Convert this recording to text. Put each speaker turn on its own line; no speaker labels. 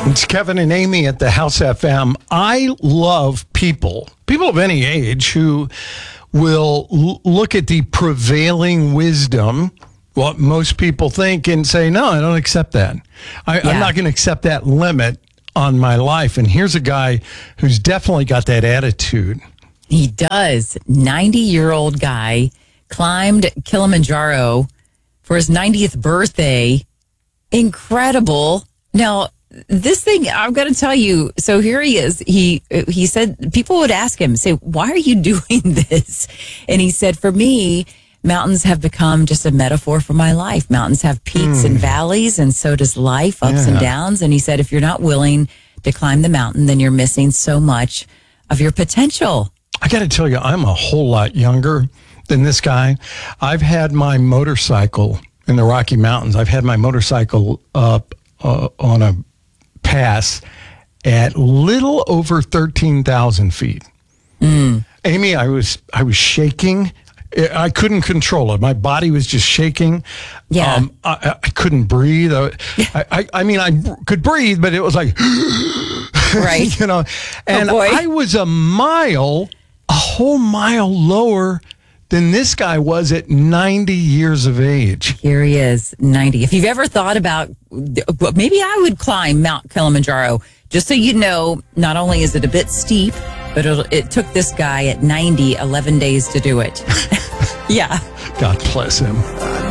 It's Kevin and Amy at the House FM. I love people of any age who will look at the prevailing wisdom, what most people think, and say, no, I don't accept that. I'm not going to accept that limit on my life. And here's a guy who's definitely got that attitude.
He does. 90-year-old guy climbed Kilimanjaro for his 90th birthday. Incredible. Now, this thing, I've got to tell you, so here he is. He said, people would ask him, say, why are you doing this? And he said, for me, mountains have become just a metaphor for my life. Mountains have peaks and valleys, and so does life, ups and downs. And he said, if you're not willing to climb the mountain, then you're missing so much of your potential.
I got to tell you, I'm a whole lot younger than this guy. I've had my motorcycle in the Rocky Mountains. I've had my motorcycle up on a pass at little over 13,000 feet. Amy, I was shaking. I couldn't control it. My body was just shaking.
Yeah.
I couldn't breathe. I mean, I could breathe, but it was like,
right.
you know, and I was a whole mile lower than this guy was at 90 years of age.
Here he is, 90. If you've ever thought about, maybe I would climb Mount Kilimanjaro, just so you know, not only is it a bit steep, but it took this guy at 90, 11 days to do it. Yeah.
God bless him.